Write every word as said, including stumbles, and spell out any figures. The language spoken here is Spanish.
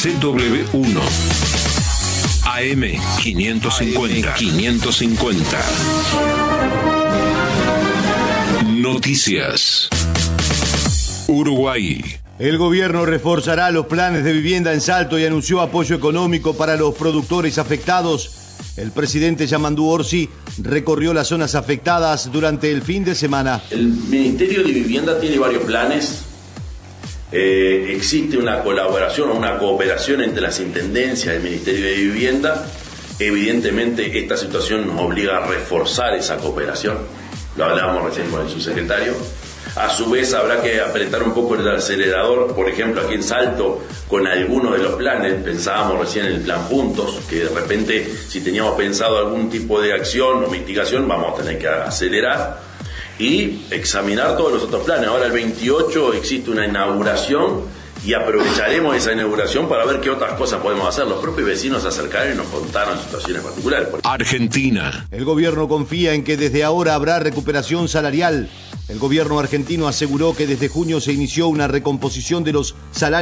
C W uno. A M quinientos cincuenta. quinientos cincuenta. Noticias. Uruguay. El gobierno reforzará los planes de vivienda en Salto y anunció apoyo económico para los productores afectados. El presidente Yamandú Orsi recorrió las zonas afectadas durante el fin de semana. El Ministerio de Vivienda tiene varios planes. Eh, existe una colaboración o una cooperación entre las intendencias del Ministerio de Vivienda. Evidentemente esta situación nos obliga a reforzar esa cooperación. Lo hablábamos recién con el subsecretario. A su vez habrá que apretar un poco el acelerador, por ejemplo aquí en Salto, con algunos de los planes. Pensábamos recién en el plan Juntos, que de repente si teníamos pensado algún tipo de acción o mitigación, vamos a tener que acelerar y examinar todos los otros planes. Ahora el veintiocho existe una inauguración y aprovecharemos esa inauguración para ver qué otras cosas podemos hacer. Los propios vecinos se acercaron y nos contaron situaciones particulares. Argentina. El gobierno confía en que desde ahora habrá recuperación salarial. El gobierno argentino aseguró que desde junio se inició una recomposición de los salarios